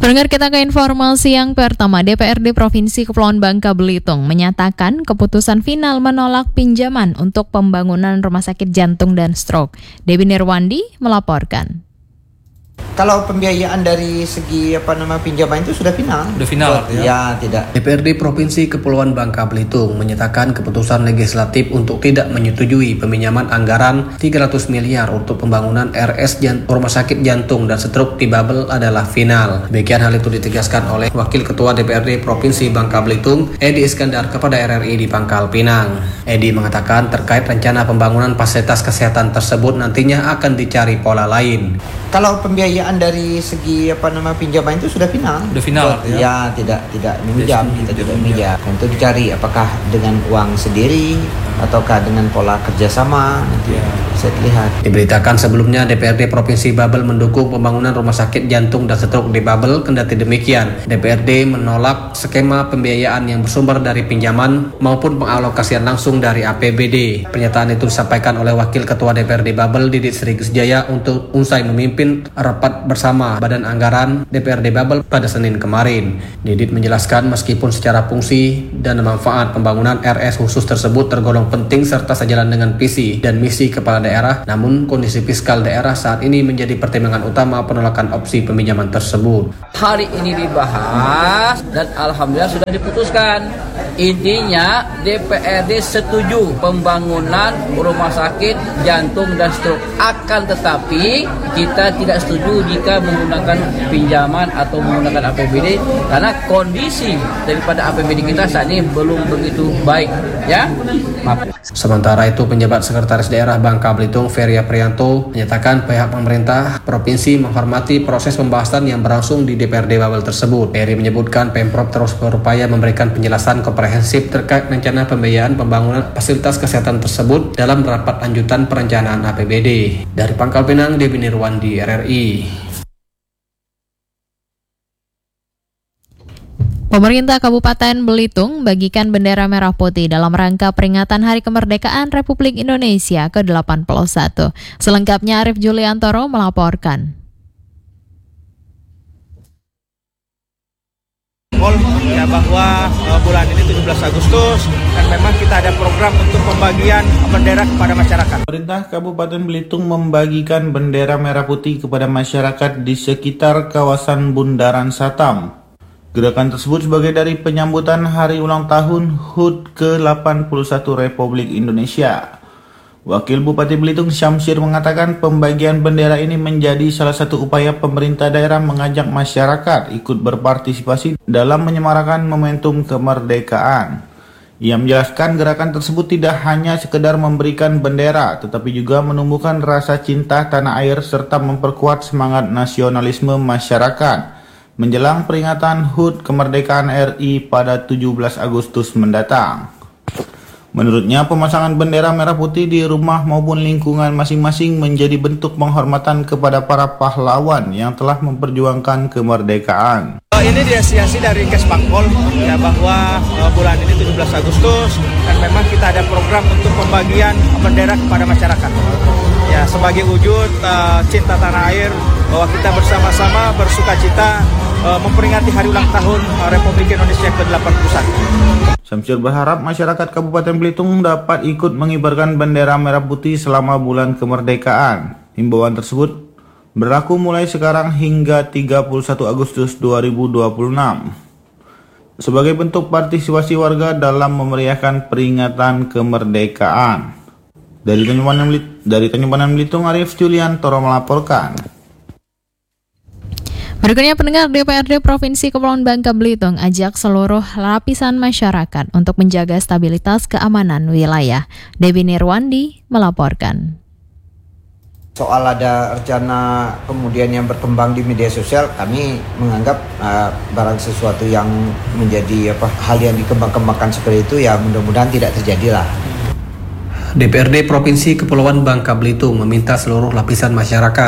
Pendengar, kita ke informasi yang pertama. DPRD Provinsi Kepulauan Bangka Belitung menyatakan keputusan final menolak pinjaman untuk pembangunan rumah sakit jantung dan stroke. Debbie Nirwandi melaporkan. Kalau pembiayaan dari segi pinjaman itu sudah final. Sudah final ya? Tidak. DPRD Provinsi Kepulauan Bangka Belitung menyatakan keputusan legislatif untuk tidak menyetujui peminjaman anggaran 300 miliar untuk pembangunan rumah sakit jantung dan stroke di Babel adalah final. Demikian hal itu ditegaskan oleh Wakil Ketua DPRD Provinsi Bangka Belitung, Edi Iskandar, kepada RRI di Pangkal Pinang. Edi mengatakan terkait rencana pembangunan fasilitas kesehatan tersebut nantinya akan dicari pola lain. Kalau pembiayaan dari segi pinjaman itu sudah final. Sudah final ya? Tidak meminjam, kita tidak meminjam. Tentu dicari apakah dengan uang sendiri ataukah dengan pola kerjasama, nanti bisa dilihat. Diberitakan sebelumnya DPRD Provinsi Babel mendukung pembangunan rumah sakit jantung dan stroke di Babel. Kendati demikian, DPRD menolak skema pembiayaan yang bersumber dari pinjaman maupun pengalokasian langsung dari APBD. Pernyataan itu disampaikan oleh Wakil Ketua DPRD Babel Didit Sri Gusjaya untuk usai memimpin rapat bersama Badan Anggaran DPRD Babel pada Senin kemarin. Didit menjelaskan meskipun secara fungsi dan manfaat pembangunan RS khusus tersebut tergolong penting serta sejalan dengan visi dan misi kepala daerah, namun kondisi fiskal daerah saat ini menjadi pertimbangan utama penolakan opsi peminjaman tersebut. Hari ini dibahas dan alhamdulillah sudah diputuskan. Intinya DPRD setuju pembangunan rumah sakit jantung dan stroke. Akan tetapi kita tidak setuju jika menggunakan pinjaman atau menggunakan APBD karena kondisi daripada APBD kita saat ini belum begitu baik, ya. Maaf. Sementara itu, penjabat Sekretaris Daerah Bangka Belitung Ferry Prianto menyatakan pihak pemerintah provinsi menghormati proses pembahasan yang berlangsung di DPRD Babel tersebut. Ferry menyebutkan Pemprov terus berupaya memberikan penjelasan komprehensif terkait rencana pembiayaan pembangunan fasilitas kesehatan tersebut dalam rapat lanjutan perencanaan APBD. Dari Pangkal Pinang, Debbie Nirwandi, RRI. Pemerintah Kabupaten Belitung bagikan bendera merah putih dalam rangka peringatan Hari Kemerdekaan Republik Indonesia ke-81. Selengkapnya Arif Juliantoro melaporkan. Ya, bahwa bulan ini 17 Agustus dan memang kita ada program untuk pembagian bendera kepada masyarakat. Pemerintah Kabupaten Belitung membagikan bendera merah putih kepada masyarakat di sekitar kawasan Bundaran Satam. Gerakan tersebut sebagai dari penyambutan hari ulang tahun HUT ke-81 Republik Indonesia. Wakil Bupati Belitung Syamsir mengatakan pembagian bendera ini menjadi salah satu upaya pemerintah daerah mengajak masyarakat ikut berpartisipasi dalam menyemarakan momentum kemerdekaan. Ia menjelaskan gerakan tersebut tidak hanya sekedar memberikan bendera, tetapi juga menumbuhkan rasa cinta tanah air serta memperkuat semangat nasionalisme masyarakat menjelang peringatan HUT Kemerdekaan RI pada 17 Agustus mendatang. Menurutnya, pemasangan bendera merah putih di rumah maupun lingkungan masing-masing menjadi bentuk penghormatan kepada para pahlawan yang telah memperjuangkan kemerdekaan. Ini diasiasi dari Kesbangpol, ya, bahwa bulan ini 17 Agustus dan memang kita ada program untuk pembagian bendera kepada masyarakat. Ya, sebagai wujud cinta tanah air bahwa kita bersama-sama bersukacita memperingati hari ulang tahun Republik Indonesia ke-81. Syamsir berharap masyarakat Kabupaten Belitung dapat ikut mengibarkan bendera merah putih selama bulan kemerdekaan. Himbauan tersebut berlaku mulai sekarang hingga 31 Agustus 2026 sebagai bentuk partisipasi warga dalam memeriahkan peringatan kemerdekaan. Dari Tanjung Belitung, Arif Juliantoro melaporkan. Berikutnya, pendengar, DPRD Provinsi Kepulauan Bangka Belitung ajak seluruh lapisan masyarakat untuk menjaga stabilitas keamanan wilayah. Debbie Nirwandi melaporkan. Soal ada rencana kemudian yang berkembang di media sosial, kami menganggap barang sesuatu yang menjadi hal yang dikembang-kembangkan seperti itu, ya mudah-mudahan tidak terjadilah. DPRD Provinsi Kepulauan Bangka Belitung meminta seluruh lapisan masyarakat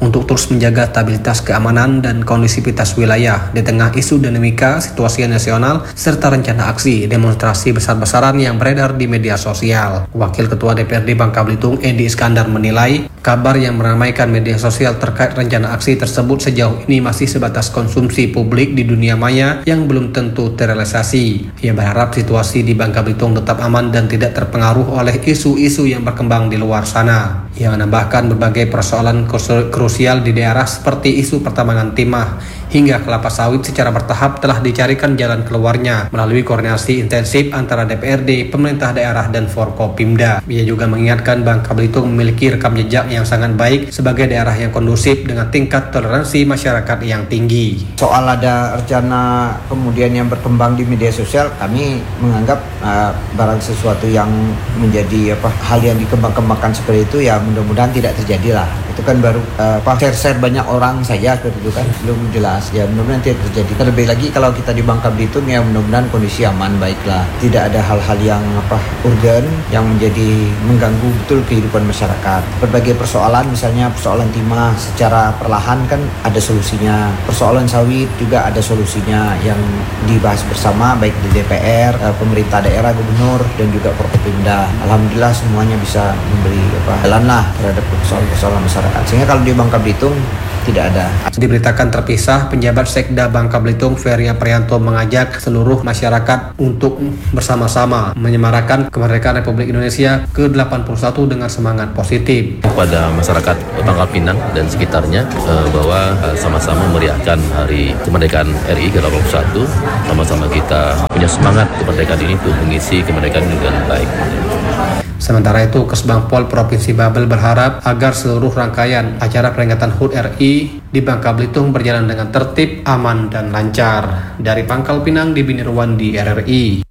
untuk terus menjaga stabilitas keamanan dan kondisivitas wilayah di tengah isu dinamika situasi nasional serta rencana aksi demonstrasi besar-besaran yang beredar di media sosial. Wakil Ketua DPRD Bangka Belitung Edi Iskandar menilai kabar yang meramaikan media sosial terkait rencana aksi tersebut sejauh ini masih sebatas konsumsi publik di dunia maya yang belum tentu terrealisasi. Ia berharap situasi di Bangka Belitung tetap aman dan tidak terpengaruh oleh isu-isu yang berkembang di luar sana. Ia menambahkan berbagai persoalan krusial di daerah seperti isu pertambangan timah hingga kelapa sawit secara bertahap telah dicarikan jalan keluarnya melalui koordinasi intensif antara DPRD, pemerintah daerah, dan Forkopimda. Ia juga mengingatkan Bangka Belitung memiliki rekam jejak yang sangat baik sebagai daerah yang kondusif dengan tingkat toleransi masyarakat yang tinggi. Soal ada rencana kemudian yang berkembang di media sosial, kami menganggap barang sesuatu yang menjadi hal yang dikembang-kembangkan seperti itu ya mudah-mudahan tidak terjadi lah. Itu kan baru share banyak orang saja seperti itu kan, belum jelas. Ya mudah-mudahan tidak terjadi. Terlebih lagi kalau kita di Bangka Belitung ya mudah-mudahan kondisi aman baiklah. Tidak ada hal-hal yang urgen yang menjadi mengganggu betul kehidupan masyarakat. Berbagai persoalan misalnya persoalan timah secara perlahan kan ada solusinya. Persoalan sawit juga ada solusinya yang dibahas bersama baik di DPR, pemerintah daerah, gubernur dan juga Forkopimda. Alhamdulillah semuanya bisa memberi jalan lah terhadap persoalan-persoalan masyarakat. Sehingga kalau di Bangka Belitung tidak ada. Diberitakan terpisah, penjabat Sekda Bangka Belitung Feria Prianto mengajak seluruh masyarakat untuk bersama-sama menyemarakan kemerdekaan Republik Indonesia ke-81 dengan semangat positif. Pada masyarakat Bangka Pinang dan sekitarnya bahwa sama-sama meriahkan Hari Kemerdekaan RI ke-81, sama-sama kita punya semangat kemerdekaan ini untuk mengisi kemerdekaan dengan baik. Sementara itu, Kesbangpol Provinsi Babel berharap agar seluruh rangkaian acara peringatan HUT RI di Bangka Belitung berjalan dengan tertib, aman, dan lancar. Dari Pangkal Pinang, Debby Nirwandi, RRI.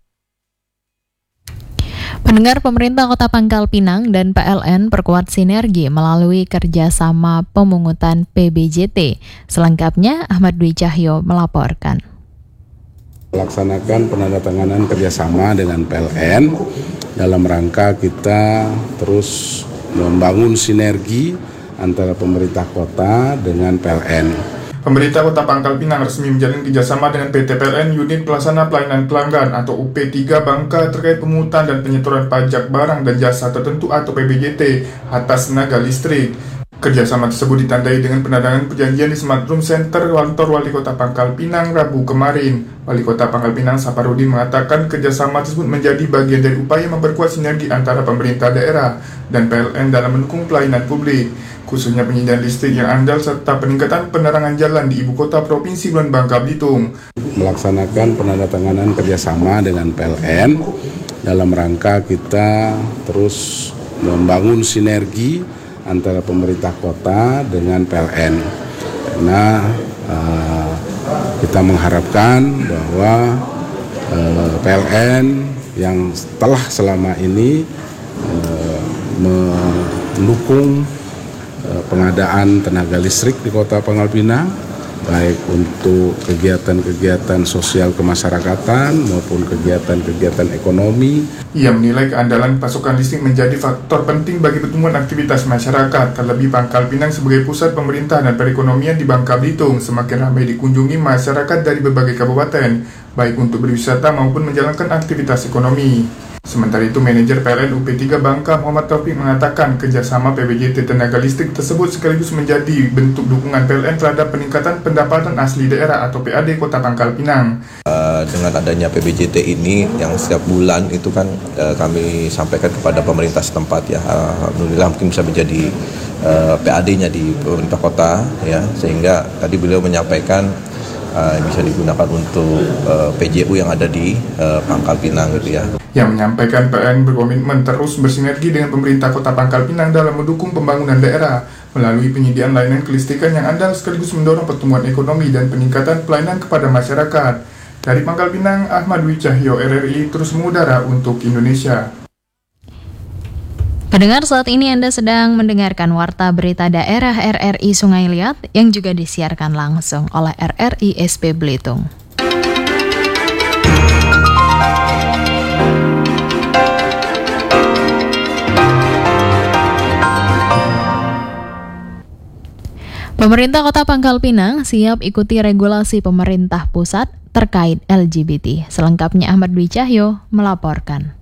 Pendengar, pemerintah Kota Pangkal Pinang dan PLN perkuat sinergi melalui kerjasama pemungutan PBJT. Selengkapnya, Ahmad Dwi Cahyo melaporkan. Melaksanakan penandatanganan kerjasama dengan PLN dalam rangka kita terus membangun sinergi antara pemerintah kota dengan PLN. Pemerintah Kota Pangkal Pinang resmi menjalin kerjasama dengan PT PLN Unit Pelaksana Pelayanan Pelanggan atau UP3 Bangka terkait pemungutan dan penyetoran pajak barang dan jasa tertentu atau PBJT atas tenaga listrik. Kerjasama tersebut ditandai dengan penandatanganan perjanjian di Smart Room Center kantor Wali Kota Pangkal Pinang Rabu kemarin. Wali Kota Pangkal Pinang Saparudin mengatakan kerjasama tersebut menjadi bagian dari upaya memperkuat sinergi antara pemerintah daerah dan PLN dalam mendukung pelayanan publik, khususnya penyediaan listrik yang andal serta peningkatan penerangan jalan di Ibu Kota Provinsi Bangka Belitung. Melaksanakan penandatanganan kerjasama dengan PLN dalam rangka kita terus membangun sinergi antara pemerintah kota dengan PLN, karena kita mengharapkan bahwa PLN yang telah selama ini mendukung pengadaan tenaga listrik di Kota Pangkal Pinang, baik untuk kegiatan-kegiatan sosial kemasyarakatan maupun kegiatan-kegiatan ekonomi. Ia menilai keandalan pasokan listrik menjadi faktor penting bagi pertumbuhan aktivitas masyarakat, terlebih Pangkal Pinang sebagai pusat pemerintahan dan perekonomian di Bangka Belitung semakin ramai dikunjungi masyarakat dari berbagai kabupaten, baik untuk berwisata maupun menjalankan aktivitas ekonomi. Sementara itu, manajer PLN UP3 Bangka Muhammad Taufik mengatakan kerjasama PBJT tenaga listrik tersebut sekaligus menjadi bentuk dukungan PLN terhadap peningkatan pendapatan asli daerah atau PAD Kota Pangkal Pinang. Dengan adanya PBJT ini yang setiap bulan itu kan kami sampaikan kepada pemerintah setempat ya, alhamdulillah mungkin bisa menjadi PAD-nya di pemerintah kota ya, sehingga tadi beliau menyampaikan bisa digunakan untuk PJU yang ada di Pangkal Pinang gitu ya. Yang menyampaikan PLN berkomitmen terus bersinergi dengan pemerintah Kota Pangkal Pinang dalam mendukung pembangunan daerah melalui penyediaan layanan kelistrikan yang andal sekaligus mendorong pertumbuhan ekonomi dan peningkatan pelayanan kepada masyarakat. Dari Pangkal Pinang, Ahmad Dwi Cahyo, RRI terus mengudara untuk Indonesia. Pendengar, saat ini Anda sedang mendengarkan Warta Berita Daerah RRI Sungai Liat yang juga disiarkan langsung oleh RRI SP Belitung. Pemerintah Kota Pangkal Pinang siap ikuti regulasi pemerintah pusat terkait LGBT. Selengkapnya Ahmad Dwi Cahyo melaporkan.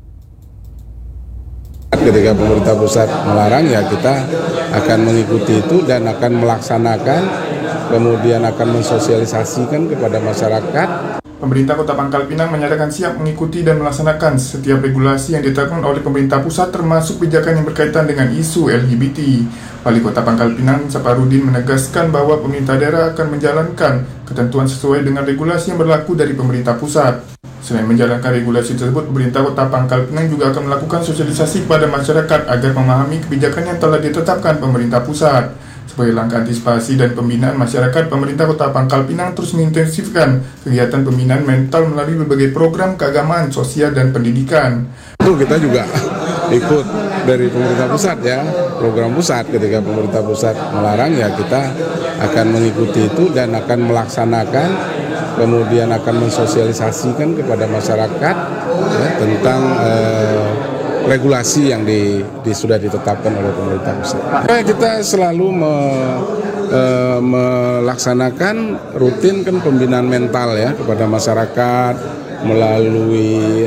Ketika pemerintah pusat melarang, ya kita akan mengikuti itu dan akan melaksanakan, kemudian akan mensosialisasikan kepada masyarakat. Pemerintah Kota Pangkal Pinang menyatakan siap mengikuti dan melaksanakan setiap regulasi yang ditetapkan oleh pemerintah pusat, termasuk kebijakan yang berkaitan dengan isu LGBT. Wali Kota Pangkal Pinang, Saparudin, menegaskan bahwa pemerintah daerah akan menjalankan ketentuan sesuai dengan regulasi yang berlaku dari pemerintah pusat. Selain menjalankan regulasi tersebut, pemerintah Kota Pangkal Pinang juga akan melakukan sosialisasi kepada masyarakat agar memahami kebijakan yang telah ditetapkan pemerintah pusat. Sebagai langkah antisipasi dan pembinaan masyarakat, pemerintah Kota Pangkal Pinang terus mengintensifkan kegiatan pembinaan mental melalui berbagai program keagamaan, sosial, dan pendidikan. Itu kita juga ikut dari pemerintah pusat, ya, program pusat. Ketika pemerintah pusat melarang, ya kita akan mengikuti itu dan akan melaksanakan, kemudian akan mensosialisasikan kepada masyarakat, ya, tentang regulasi yang sudah ditetapkan oleh pemerintah pusat. Kita selalu melaksanakan rutin kan pembinaan mental, ya, kepada masyarakat melalui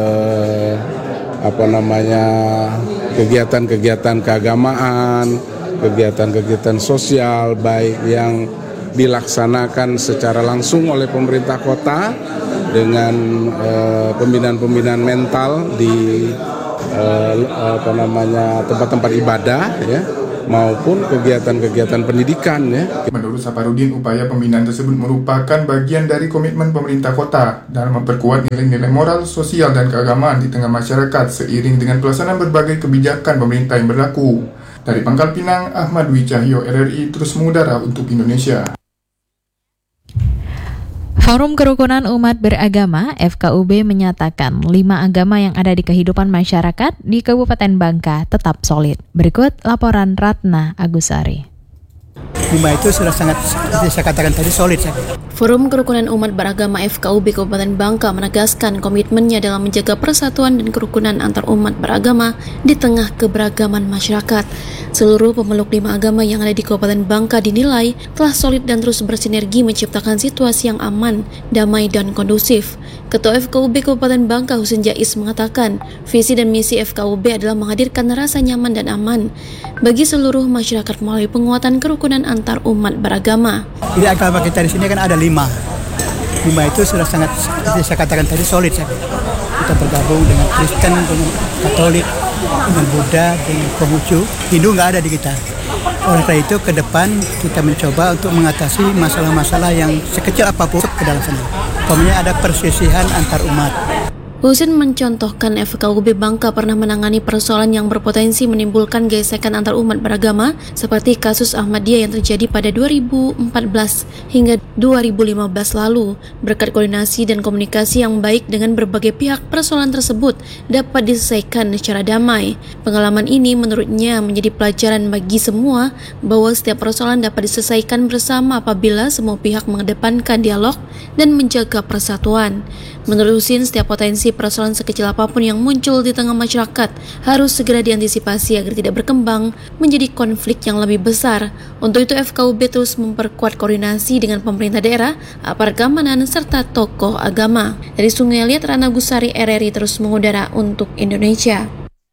kegiatan-kegiatan keagamaan, kegiatan-kegiatan sosial, baik yang dilaksanakan secara langsung oleh pemerintah kota dengan pembinaan-pembinaan mental di tempat-tempat ibadah, ya, maupun kegiatan-kegiatan pendidikan, ya. Menurut Saparudin, upaya pembinaan tersebut merupakan bagian dari komitmen pemerintah kota dalam memperkuat nilai-nilai moral, sosial, dan keagamaan di tengah masyarakat seiring dengan pelaksanaan berbagai kebijakan pemerintah yang berlaku. Dari Pangkal Pinang, Ahmad Dwi Cahyo, RRI terus mengudara untuk Indonesia. Forum Kerukunan Umat Beragama FKUB menyatakan 5 agama yang ada di kehidupan masyarakat di Kabupaten Bangka tetap solid. Berikut laporan Ratna Agusari. 5 itu sudah sangat, seperti saya katakan tadi, solid. Forum Kerukunan Umat Beragama FKUB Kabupaten Bangka menegaskan komitmennya dalam menjaga persatuan dan kerukunan antar umat beragama di tengah keberagaman masyarakat. Seluruh pemeluk 5 agama yang ada di Kabupaten Bangka dinilai telah solid dan terus bersinergi menciptakan situasi yang aman, damai, dan kondusif. Ketua FKUB Kabupaten Bangka Husin Jais mengatakan, visi dan misi FKUB adalah menghadirkan rasa nyaman dan aman bagi seluruh masyarakat melalui penguatan kerukunan antar umat beragama. Jadi agama kita di sini kan ada 5 itu sudah sangat, seperti saya katakan tadi, solid. Kita bergabung dengan Kristen, dengan Katolik, dengan Buddha, dengan Konghucu. Hindu nggak ada di kita. Oleh karena itu, ke depan kita mencoba untuk mengatasi masalah-masalah yang sekecil apapun ke dalam sana. Umpamanya ada perselisihan antar umat. Husin mencontohkan FKUB Bangka pernah menangani persoalan yang berpotensi menimbulkan gesekan antar umat beragama seperti kasus Ahmadiyah yang terjadi pada 2014 hingga 2015 lalu. Berkat koordinasi dan komunikasi yang baik dengan berbagai pihak, persoalan tersebut dapat diselesaikan secara damai. Pengalaman ini menurutnya menjadi pelajaran bagi semua bahwa setiap persoalan dapat diselesaikan bersama apabila semua pihak mengedepankan dialog dan menjaga persatuan. Menurut Husin, setiap potensi persoalan sekecil apapun yang muncul di tengah masyarakat harus segera diantisipasi agar tidak berkembang menjadi konflik yang lebih besar. Untuk itu, FKUB terus memperkuat koordinasi dengan pemerintah daerah, aparat keamanan, serta tokoh agama. Dari Sungai Liat, Ratna Agusari, RRI terus mengudara untuk Indonesia.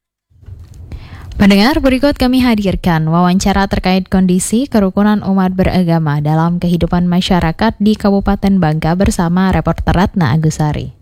Pendengar, berikut kami hadirkan wawancara terkait kondisi kerukunan umat beragama dalam kehidupan masyarakat di Kabupaten Bangka bersama reporter Ratna Agusari.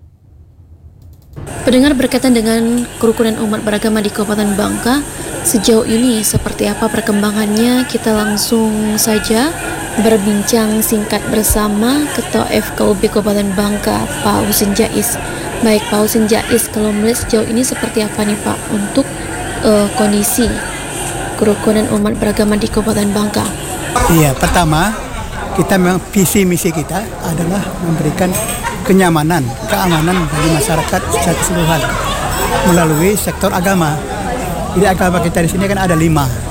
Pendengar, berkaitan dengan kerukunan umat beragama di Kabupaten Bangka, sejauh ini seperti apa perkembangannya? Kita langsung saja berbincang singkat bersama Ketua FKUB Kabupaten Bangka, Pak Husin Jais. Baik, Pak Husin Jais, kalau melihat sejauh ini seperti apa nih Pak untuk kondisi kerukunan umat beragama di Kabupaten Bangka? Iya, pertama kita memang visi misi kita adalah memberikan kenyamanan, keamanan bagi masyarakat secara keseluruhan melalui sektor agama. Jadi agama kita di sini kan ada 5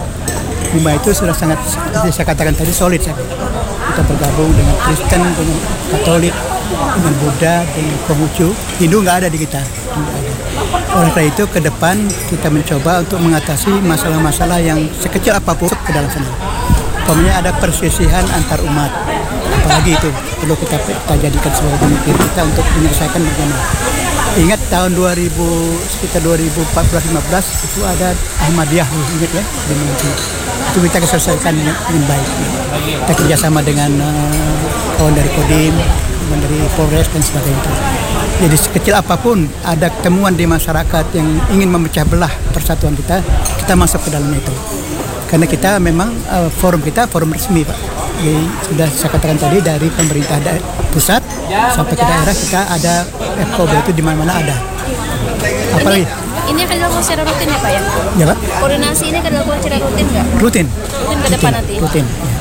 itu sudah sangat, seperti saya katakan tadi, solid. Kita bergabung dengan Kristen, dengan Katolik, dengan Buddha, dengan Konghucu. Hindu nggak ada di kita. Oleh karena itu, ke depan kita mencoba untuk mengatasi masalah-masalah yang sekecil apapun ke dalam sana. umpamanya ada perselisihan antar umat, apalagi itu perlu kita jadikan sebagai pemikir kita untuk menyelesaikan bagaimana. Ingat tahun sekitar 2014-15 itu ada Ahmadiyah, ingat ya, di Malaysia. Itu kita selesaikan dengan baik. Kita kerjasama dengan kawan dari Kodim, kawan dari Polres dan sebagainya. Jadi sekecil apapun ada temuan di masyarakat yang ingin memecah belah persatuan kita masuk ke dalamnya itu. Karena kita memang forum resmi, Pak. Jadi sudah saya katakan tadi, dari pemerintah pusat sampai ke daerah kita ada FKUB itu di mana-mana ada. Apalagi ini akan dilakukan secara rutin ya Pak ya? Ya Pak. Koordinasi ini akan dilakukan secara rutin nggak? Rutin ke depan nanti? Rutin.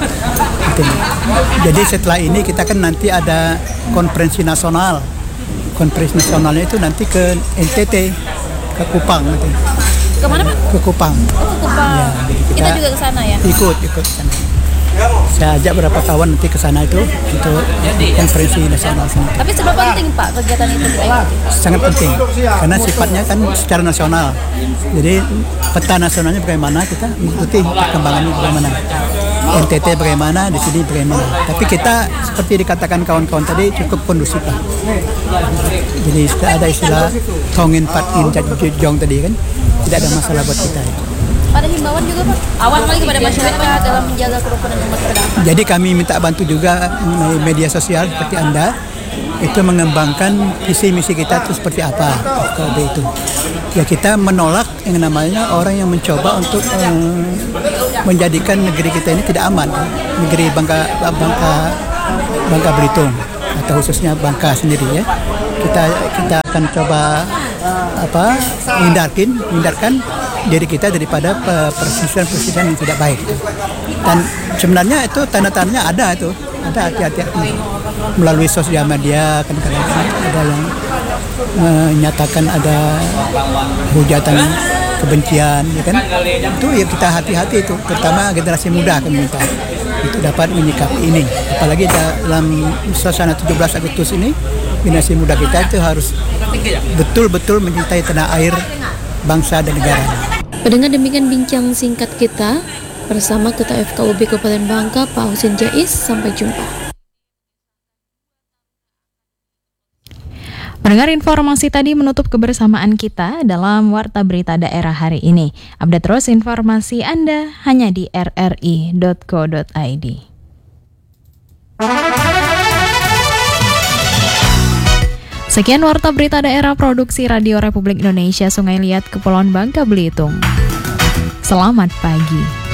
Jadi setelah ini kita kan nanti ada konferensi nasional. Konferensi nasionalnya itu nanti ke NTT, ke Kupang nanti. Kemana Pak? Ke Kupang. Oh, ke Kupang. Ya, kita juga ke sana ya? Ikut sana. Saya ajak beberapa kawan nanti ke sana itu untuk konferensi nasional sini. Tapi seberapa penting Pak kegiatan itu kita ikuti? Sangat penting karena sifatnya kan secara nasional. Jadi peta nasionalnya bagaimana, kita mengikuti perkembangannya bagaimana. NTT bagaimana, di sini bagaimana. Tapi kita seperti dikatakan kawan-kawan tadi cukup kondusif lah. Jadi sudah ada istilah tongin patin jong tadi kan, tidak ada masalah buat kita. Ada himbauan juga Pak, awal kali kepada masyarakat dalam menjaga kerukunan umat beragama. Jadi kami minta bantu juga melalui media sosial seperti Anda, itu mengembangkan visi misi kita itu seperti apa FKUB itu. Ya kita menolak yang namanya orang yang mencoba untuk menjadikan negeri kita ini tidak aman, negeri Bangka Belitung atau khususnya Bangka sendiri ya. Kita akan coba hindarkan diri kita daripada persisian yang tidak baik. Dan sebenarnya itu tanda-tandanya ada hati-hati melalui sosial media kan kadang-kadang ada yang menyatakan ada hujatan kebencian ya kan. Itu ya kita hati-hati itu, terutama generasi muda kami minta itu dapat menyikapi ini. Apalagi dalam suasana 17 Agustus ini, generasi muda kita itu harus betul-betul mencintai tanah air, bangsa dan negara. Pendengar, demikian bincang singkat kita bersama Ketua FKUB Kabupaten Bangka, Pak Husin Jais. Sampai jumpa. Mendengar informasi tadi menutup kebersamaan kita dalam Warta Berita Daerah hari ini. Update terus informasi Anda hanya di rri.co.id. Sekian Warta Berita Daerah Produksi Radio Republik Indonesia Sungai Liat Kepulauan Bangka Belitung. Selamat pagi.